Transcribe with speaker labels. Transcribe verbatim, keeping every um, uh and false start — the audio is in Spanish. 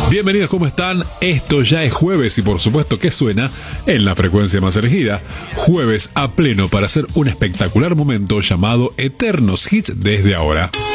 Speaker 1: Bienvenidos, ¿cómo están? Esto ya es jueves y por supuesto que suena en la frecuencia más elegida. Jueves a pleno para hacer un espectacular momento llamado Eternos Hits desde ahora.